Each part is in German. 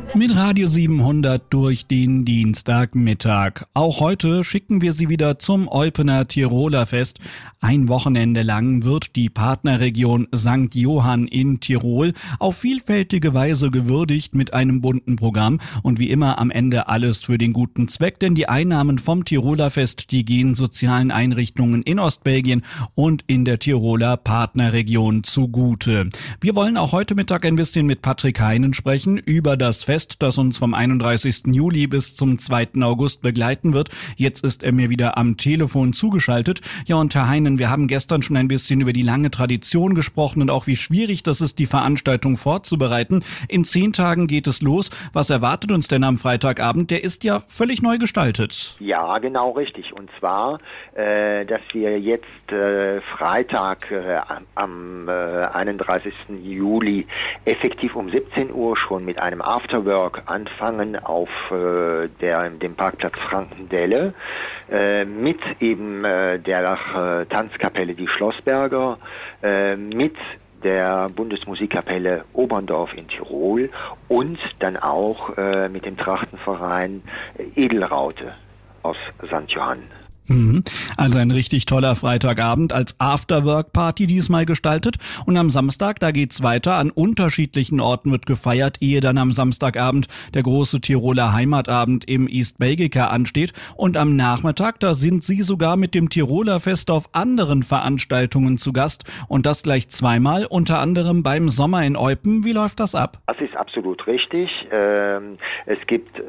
Mit Radio 700 durch den Dienstagmittag. Auch heute schicken wir Sie wieder zum Eupener Tiroler Fest. Ein Wochenende lang wird die Partnerregion St. Johann in Tirol auf vielfältige Weise gewürdigt mit einem bunten Programm und wie immer am Ende alles für den guten Zweck, denn die Einnahmen vom Tiroler Fest, die gehen sozialen Einrichtungen in Ostbelgien und in der Tiroler Partnerregion zugute. Wir wollen auch heute Mittag ein bisschen mit Patrick Heinen sprechen über das Fest, das uns vom 31. Juli bis zum 2. August begleiten wird. Jetzt ist er mir wieder am Telefon zugeschaltet. Ja, und Herr Heinen, wir haben gestern schon ein bisschen über die lange Tradition gesprochen und auch wie schwierig das ist, die Veranstaltung vorzubereiten. In 10 Tagen geht es los. Was erwartet uns denn am Freitagabend? Der ist ja völlig neu gestaltet. Ja, genau richtig. Und zwar, dass wir jetzt Freitag am 31. Juli effektiv um 17 Uhr schon mit einem Afterwork anfangen auf dem Parkplatz Frankendelle mit eben der Tanzkapelle Die Schlossberger, mit der Bundesmusikkapelle Oberndorf in Tirol und dann auch mit dem Trachtenverein Edelraute aus St. Johann. Also ein richtig toller Freitagabend als Afterwork-Party diesmal gestaltet. Und am Samstag, da geht's weiter. An unterschiedlichen Orten wird gefeiert, ehe dann am Samstagabend der große Tiroler Heimatabend im East Belgica ansteht. Und am Nachmittag, da sind Sie sogar mit dem Tiroler Fest auf anderen Veranstaltungen zu Gast. Und das gleich zweimal, unter anderem beim Sommer in Eupen. Wie läuft das ab? Das ist absolut richtig. Es gibt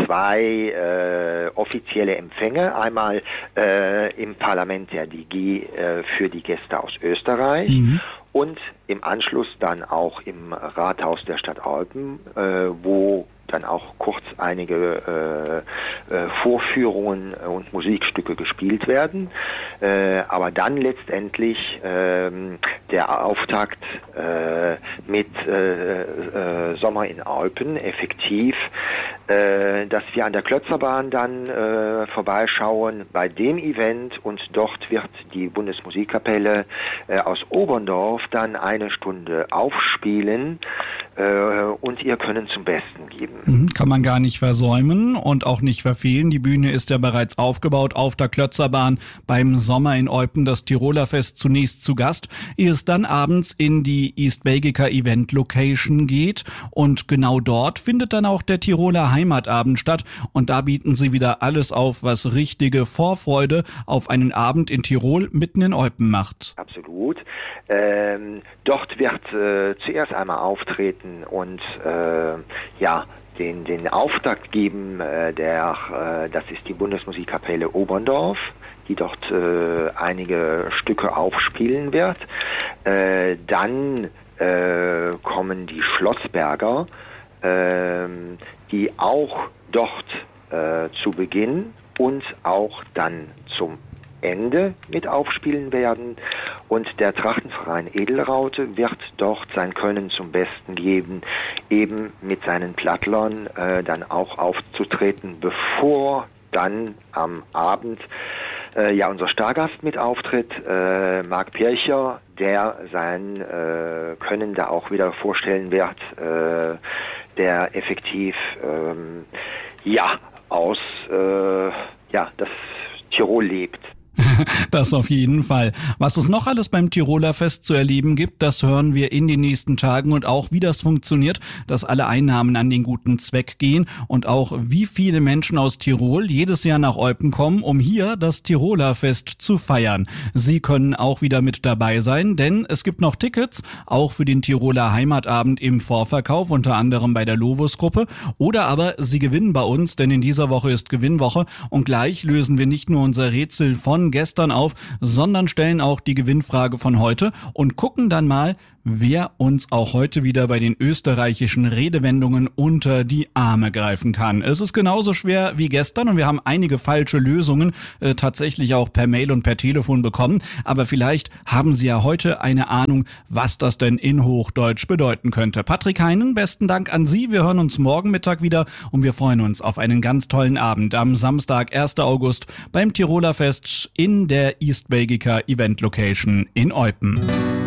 2 offizielle Empfänge. Einmal im Parlament der DG für die Gäste aus Österreich und im Anschluss dann auch im Rathaus der Stadt Eupen, wo dann auch kurz einige Vorführungen und Musikstücke gespielt werden. Aber dann letztendlich der Auftakt mit Sommer in Eupen effektiv, dass wir an der Klötzerbahn dann vorbeischauen bei dem Event und dort wird die Bundesmusikkapelle aus Oberndorf dann 1 Stunde aufspielen und ihr Können zum Besten geben. Kann man gar nicht versäumen und auch nicht verfehlen. Die Bühne ist ja bereits aufgebaut auf der Klötzerbahn beim Sommer in Eupen, das Tiroler Fest zunächst zu Gast, ehe es dann abends in die East Belgica Event Location geht und genau dort findet dann auch der Tiroler Heimatabend statt und da bieten sie wieder alles auf, was richtige Vorfreude auf einen Abend in Tirol mitten in Eupen macht. Absolut. Dort wird zuerst einmal auftreten und den Auftakt geben, das ist die Bundesmusikkapelle Oberndorf, die dort einige Stücke aufspielen wird. Dann kommen die Schlossberger, die auch dort zu Beginn und auch dann zum Ende mit aufspielen werden und der Trachtenverein Edelraute wird dort sein Können zum Besten geben, eben mit seinen Plattlern dann auch aufzutreten, bevor dann am Abend unser Stargast mit auftritt, Marc Pircher, der sein Können da auch wieder vorstellen wird, der effektiv aus das Tirol lebt. Das auf jeden Fall. Was es noch alles beim Tiroler Fest zu erleben gibt, das hören wir in den nächsten Tagen und auch wie das funktioniert, dass alle Einnahmen an den guten Zweck gehen und auch wie viele Menschen aus Tirol jedes Jahr nach Eupen kommen, um hier das Tiroler Fest zu feiern. Sie können auch wieder mit dabei sein, denn es gibt noch Tickets, auch für den Tiroler Heimatabend im Vorverkauf, unter anderem bei der Lovus-Gruppe. Oder aber Sie gewinnen bei uns, denn in dieser Woche ist Gewinnwoche und gleich lösen wir nicht nur unser Rätsel von gestern auf, sondern stellen auch die Gewinnfrage von heute und gucken dann mal, wer uns auch heute wieder bei den österreichischen Redewendungen unter die Arme greifen kann. Es ist genauso schwer wie gestern und wir haben einige falsche Lösungen tatsächlich auch per Mail und per Telefon bekommen, aber vielleicht haben Sie ja heute eine Ahnung, was das denn in Hochdeutsch bedeuten könnte. Patrick Heinen, besten Dank an Sie. Wir hören uns morgen Mittag wieder und wir freuen uns auf einen ganz tollen Abend am Samstag, 1. August beim Tiroler Fest in der East Belgica Event Location in Eupen.